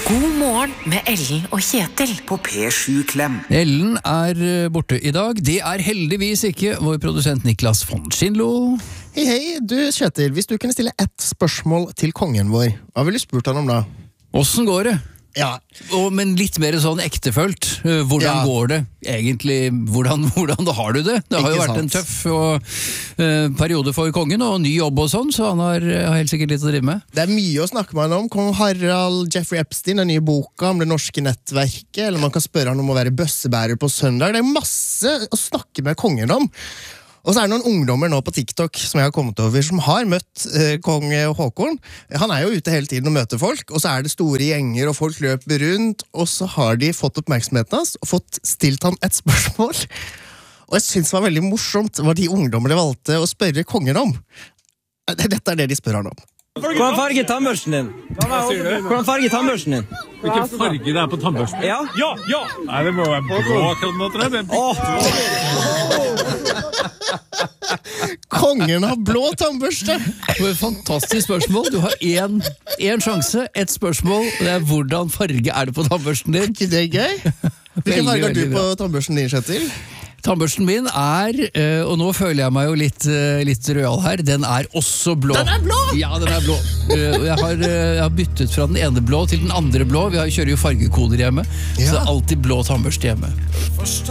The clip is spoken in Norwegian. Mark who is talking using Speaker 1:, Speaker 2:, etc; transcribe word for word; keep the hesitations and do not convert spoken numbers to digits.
Speaker 1: God morgen med Ellen og Kjetil på P sju Klem.
Speaker 2: Ellen er borte i dag. Det er heldigvis ikke vår produsent Niklas von Schindlo.
Speaker 3: Hei, hei, du Kjetil, hvis du kunne stille ett spørsmål til kongen vår, hva ville du spurt han om da?
Speaker 2: Hvordan går det?
Speaker 3: Ja.
Speaker 2: Og, men litt mer sånn ektefølt. Hvordan
Speaker 3: Ja.
Speaker 2: går det? Egentlig, hvordan, hvordan har du det? Det har jo
Speaker 3: Ikke
Speaker 2: vært
Speaker 3: sant.
Speaker 2: en tøff og, uh, periode for kongen, og ny jobb og sånn, så han har, har helt sikkert litt å drive med.
Speaker 3: Det er mye å snakke med han om. Kong Harald, Jeffrey Epstein, den nye boka om det norske nettverket, eller man kan spørre han om å være bøssebærer på søndag. Det er masse å snakke med kongen om. Og så er det noen ungdommer nå på TikTok som jeg har kommet over, som har møtt eh, kong Håkon. Han er jo ute hele tiden og møter folk, og så er det store gjenger, og folk løper rundt, og så har de fått oppmerksomheten hans, og fått stilt han et spørsmål. Og jeg synes det var veldig morsomt hva de ungdommene valgte å spørre kongen om. Dette er det de spør han om.
Speaker 4: Hvordan farge tannbørsten din?
Speaker 5: Hva sier du?
Speaker 4: Hvordan farge tannbørsten din?
Speaker 5: Hvilken farge det er på tannbørsten?
Speaker 4: Ja?
Speaker 5: Ja, ja! Nei, det må være blå akkurat nå, tror jeg. Men
Speaker 3: Kongen har blå tannbørste!
Speaker 2: Det var et fantastisk spørsmål. Du har én, én sjanse, ett spørsmål, og det er hvordan farge er det på tannbørsten din?
Speaker 3: Ikke det gøy? Hvilken
Speaker 2: Veldig,
Speaker 3: farge har du
Speaker 2: veldig
Speaker 3: på
Speaker 2: bra.
Speaker 3: tannbørsten din, Kjetil?
Speaker 2: Tannbørsten min er, eh, og nå føler jeg meg jo litt, eh, litt røyal her, den er også blå.
Speaker 3: Den er blå?
Speaker 2: Ja, den er blå. Eh, og jeg, har, eh, jeg har byttet fra den ene blå til den andre blå. Vi har, kjører jo fargekoder hjemme, så det
Speaker 3: Ja.
Speaker 2: er alltid blå tannbørste hjemme.